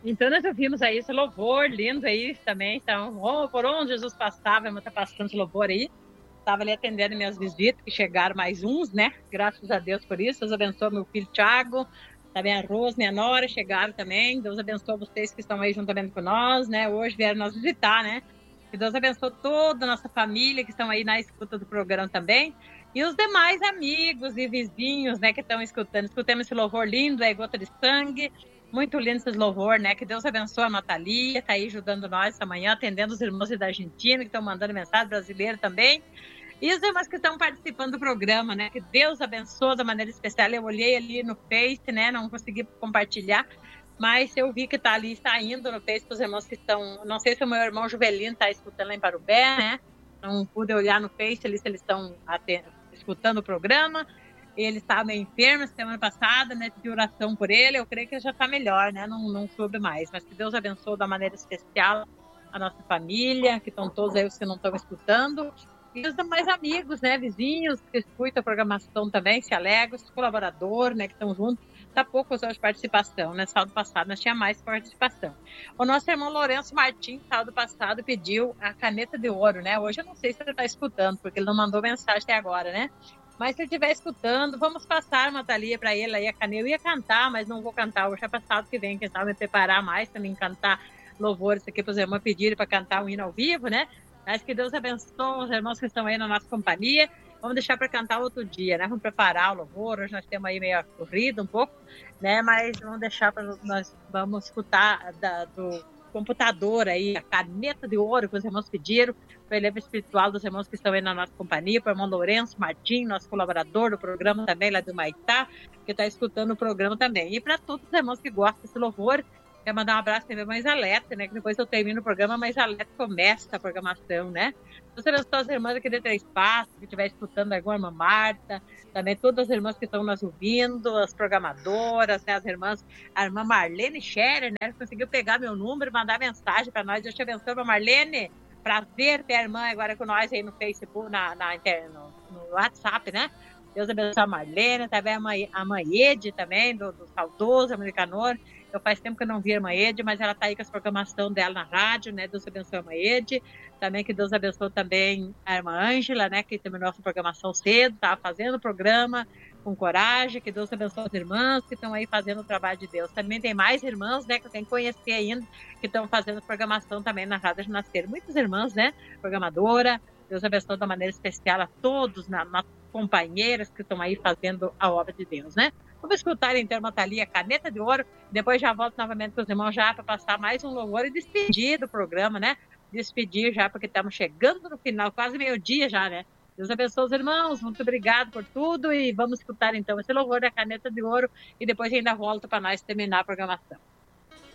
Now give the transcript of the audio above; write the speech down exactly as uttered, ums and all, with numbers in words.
Então nós ouvimos aí esse louvor lindo aí também. Então, oh, por onde Jesus passava, eu estou passando esse louvor aí. Estava ali atendendo minhas visitas, que chegaram mais uns, né? Graças a Deus por isso. Deus abençoe meu filho Thiago, também a Rose, minha nora, chegaram também. Deus abençoe vocês que estão aí juntamente com nós, né? Hoje vieram nos visitar, né? Que Deus abençoe toda a nossa família que estão aí na escuta do programa também. E os demais amigos e vizinhos, né, que estão escutando. Escutemos esse louvor lindo, é Gota de Sangue. Muito lindo esse louvor, né? Que Deus abençoe a Natalia, tá aí ajudando nós essa manhã, atendendo os irmãos da Argentina, que estão mandando mensagem, brasileira também. E os irmãos que estão participando do programa, né? Que Deus abençoe da maneira especial. Eu olhei ali no Face, né? Não consegui compartilhar, mas eu vi que está ali saindo no Face para os irmãos que estão... Não sei se o meu irmão Juvelino está escutando lá em Parubé, né? Não pude olhar no Face ali se eles estão atend... escutando o programa. Ele estava meio enfermo semana passada, né? De oração por ele. Eu creio que ele já está melhor, né? Não, não soube mais. Mas que Deus abençoe da maneira especial a nossa família, que estão todos aí os que não estão escutando. E os demais amigos, né, vizinhos, que escutam a programação também, se alegram, os colaboradores, né, que estão juntos. Está pouco hoje de participação, né? Sábado passado nós tinha mais participação. O nosso irmão Lourenço Martins, sábado passado, pediu a caneta de ouro, né? Hoje eu não sei se ele está escutando, porque ele não mandou mensagem até agora, né? Mas se ele estiver escutando, vamos passar uma Thalia para ele aí, a caneta. Eu ia cantar, mas não vou cantar hoje, é passado que vem, quem sabe me preparar mais para mim cantar louvores aqui para os irmãos pedirem para cantar um hino ao vivo, né? Mas que Deus abençoe os irmãos que estão aí na nossa companhia. Vamos deixar para cantar outro dia, né? Vamos preparar o louvor. Hoje nós temos aí meio corrido um pouco, né? Mas vamos deixar para nós vamos escutar da, do computador aí, a caneta de ouro que os irmãos pediram, para o elevador espiritual dos irmãos que estão aí na nossa companhia, para o irmão Lourenço Martins, nosso colaborador do programa também lá do Maitá, que está escutando o programa também. E para todos os irmãos que gostam desse louvor, quero mandar um abraço também para a Isalete, né? Que depois eu termino o programa, mas a Isalete começa a programação, né? Você abençoe as irmãs aqui de Três Passos, que estiver escutando agora, a irmã Marta, também todas as irmãs que estão nos ouvindo, as programadoras, né? As irmãs, a irmã Marlene Scherer, né? Conseguiu pegar meu número e mandar mensagem para nós. Deus te abençoe, irmã Marlene. Prazer ter a irmã agora com nós aí no Facebook, na, na, no, no WhatsApp, né? Deus abençoe a Marlene, também a mãe, a mãe Ede também, do, do saudoso americano. Eu faz tempo que eu não vi a irmã Ede, mas ela está aí com a programação dela na rádio, né? Deus abençoe a irmã Ede. Também que Deus abençoe também a irmã Ângela, né? Que terminou a nossa programação cedo, estava fazendo o programa com coragem. Que Deus abençoe as irmãs que estão aí fazendo o trabalho de Deus. Também tem mais irmãs, né? Que eu tenho que conhecer ainda, que estão fazendo programação também na Rádio Renascer. Muitas irmãs, né? Programadora. Deus abençoe de maneira especial a todos, na, na companheiras que estão aí fazendo a obra de Deus, né? Vamos escutar então uma Thalia, Caneta de Ouro, depois já volto novamente com os irmãos já para passar mais um louvor e despedir do programa, né? Despedir já, porque estamos chegando no final, quase meio-dia já, né? Deus abençoe os irmãos, muito obrigado por tudo e vamos escutar então esse louvor da Caneta de Ouro e depois ainda volto para nós terminar a programação.